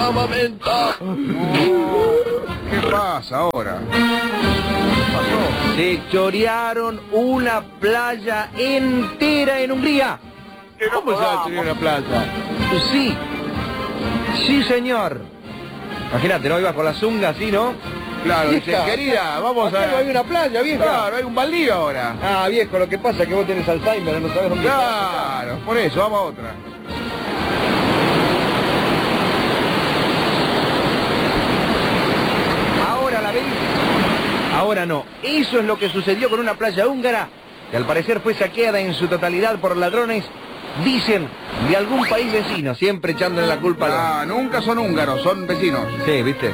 armamento. ¿Qué pasa ahora? ¿Qué pasó? Se chorearon una playa entera en Hungría. ¿Cómo se va a tener una playa? Sí. Sí, señor. Imagínate, ¿no? Ibas con la zunga así, ¿no? Claro, dice, Vieja, querida, vamos acá no hay a... una playa, vieja. Claro, hay un baldío ahora. Ah, viejo, lo que pasa es que vos tenés Alzheimer, no sabés dónde estás. Claro, por eso, vamos a otra. Ahora la ven. Ahora no. Eso es lo que sucedió con una playa húngara que al parecer fue saqueada en su totalidad por ladrones, dicen, de algún país vecino, siempre echándole la culpa a los... Ah, nunca son húngaros, son vecinos. Sí, ¿viste?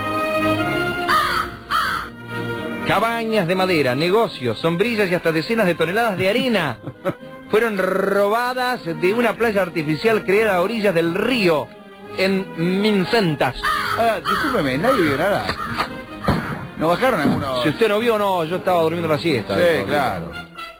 Cabañas de madera, negocios, sombrillas y hasta decenas de toneladas de arena fueron robadas de una playa artificial creada a orillas del río en Mincentas. Ah, discúlpeme, nadie vio nada. ¿No bajaron algunos? Si usted no vio, no, yo estaba durmiendo la siesta. Sí, claro.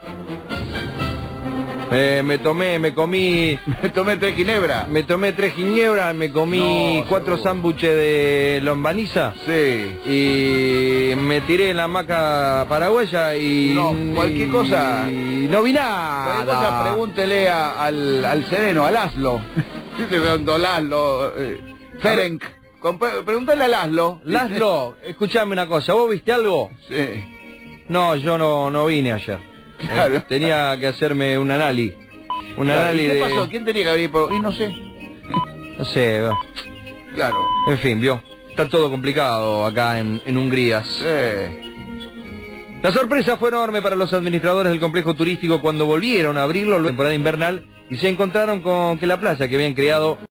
Me comí... Me tomé 3 ginebra. Me tomé 3 ginebras, me comí No, 4 seguro. sándwiches de longaniza Sí. y me tiré en la hamaca paraguaya y... No, cualquier cosa. Y no vi Cualquier cosa, nada. pregúntele al sereno, al Laszlo. Yo te pregunto, Laszlo, Ferenc. Pregúntale a Laszlo. Laszlo, escuchame una cosa, ¿vos viste algo? Sí. No, yo no vine ayer. Claro. Tenía que hacerme un análisis. Un Claro, ¿y análisis qué de... pasó? ¿Quién tenía que venir por...? Y no sé. No sé, Claro. en fin, vio. Está todo complicado acá en Hungría. La sorpresa fue enorme para los administradores del complejo turístico cuando volvieron a abrirlo en la temporada invernal y se encontraron con que la playa que habían creado